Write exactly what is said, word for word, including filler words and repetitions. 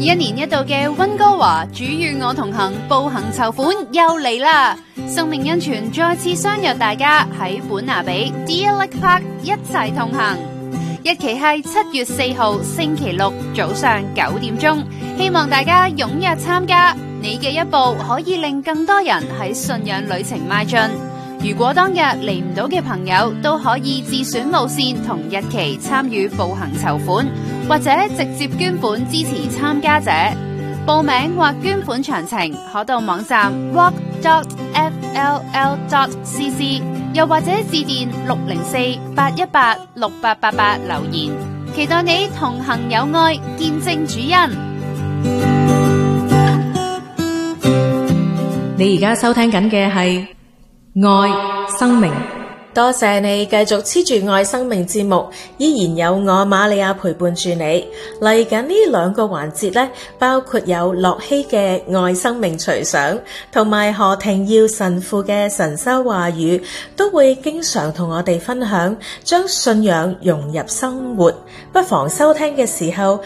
一年一度嘅溫哥華主與我同行步行籌款又嚟啦！生命恩泉再次相約大家喺本拿比 Deer Lake Park 一齊同行。日期係七月四號星期六早上九點鐘，希望大家踴躍參加。你嘅一步可以令更多人喺信仰旅程邁進。如果當日嚟唔到嘅朋友，都可以自選路線同日期參與步行籌款，或者直接捐款支持參加者。報名或捐款詳情可到網站 rock dot f l l dot c c， 又或者致電六零四八一八六八八八留言。期待你同行有愛，見證主恩。 你而家收聽緊嘅係愛生命， 多謝你繼續黐住愛生命節目，依然有我瑪利亞陪伴住你。嚟緊呢兩個環節呢，包括有樂希嘅愛生命隨想，同埋何庭耀神父嘅神修話語，都會經常同我哋分享將信仰融入生活。不妨收聽嘅時候